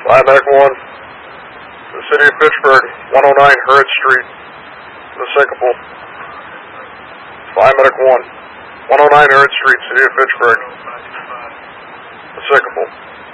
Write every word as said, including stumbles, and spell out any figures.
Fire Medic one, the City of Fitchburg, one oh nine Hurd Street, the Sycamore. Fire Medic one, one oh nine Hurd Street, City of Fitchburg, the Sycamore.